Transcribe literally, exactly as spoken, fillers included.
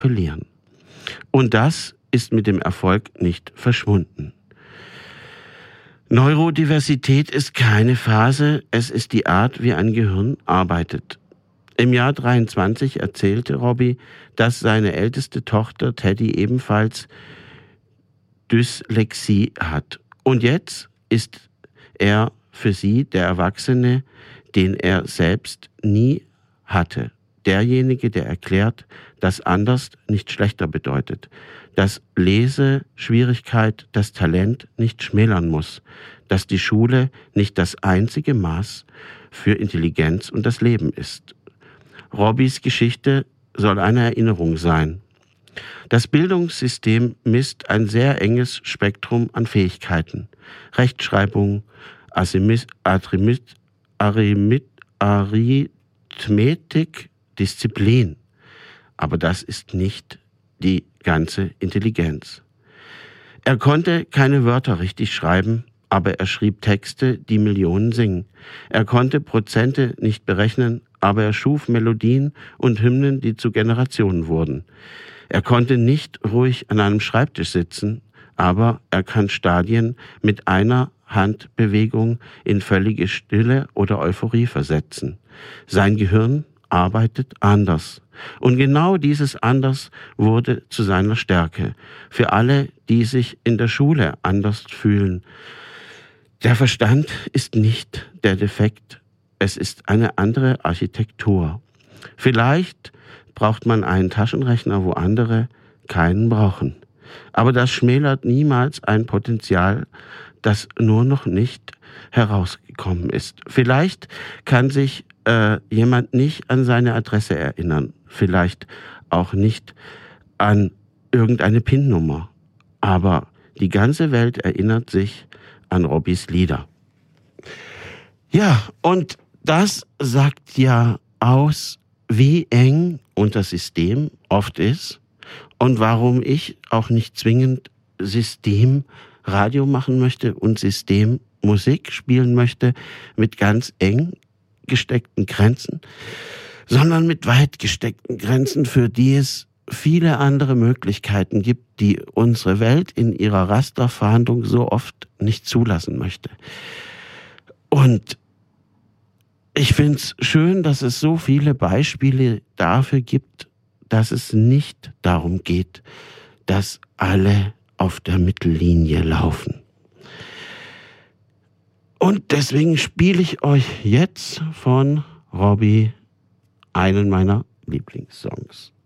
verlieren. Und das ist mit dem Erfolg nicht verschwunden. Neurodiversität ist keine Phase, es ist die Art, wie ein Gehirn arbeitet. Im Jahr dreiundzwanzig erzählte Robbie, dass seine älteste Tochter Teddy ebenfalls Dyslexie hat. Und jetzt ist er für sie der Erwachsene, den er selbst nie hatte. Derjenige, der erklärt, dass anders nicht schlechter bedeutet, dass Leseschwierigkeit das Talent nicht schmälern muss, dass die Schule nicht das einzige Maß für Intelligenz und das Leben ist. Robbies Geschichte soll eine Erinnerung sein. Das Bildungssystem misst ein sehr enges Spektrum an Fähigkeiten. Rechtschreibung, Arithmetik, Arithmetik, Disziplin. Aber das ist nicht die ganze Intelligenz. Er konnte keine Wörter richtig schreiben, aber er schrieb Texte, die Millionen singen. Er konnte Prozente nicht berechnen, aber er schuf Melodien und Hymnen, die zu Generationen wurden. Er konnte nicht ruhig an einem Schreibtisch sitzen, aber er kann Stadien mit einer Handbewegung in völlige Stille oder Euphorie versetzen. Sein Gehirn arbeitet anders. Und genau dieses Anders wurde zu seiner Stärke. Für alle, die sich in der Schule anders fühlen. Der Verstand ist nicht der Defekt. Es ist eine andere Architektur. Vielleicht braucht man einen Taschenrechner, wo andere keinen brauchen. Aber das schmälert niemals ein Potenzial, das nur noch nicht herausgekommen ist. Vielleicht kann sich äh, jemand nicht an seine Adresse erinnern, vielleicht auch nicht an irgendeine P I N-Nummer, aber die ganze Welt erinnert sich an Robbies Lieder. Ja, und das sagt ja aus, wie eng unser System oft ist und warum ich auch nicht zwingend Systemradio machen möchte und Systemmusik spielen möchte mit ganz eng gesteckten Grenzen, sondern mit weit gesteckten Grenzen, für die es viele andere Möglichkeiten gibt, die unsere Welt in ihrer Rasterfahndung so oft nicht zulassen möchte. Und ich finde es schön, dass es so viele Beispiele dafür gibt, dass es nicht darum geht, dass alle auf der Mittellinie laufen. Und deswegen spiele ich euch jetzt von Robbie einen meiner Lieblingssongs.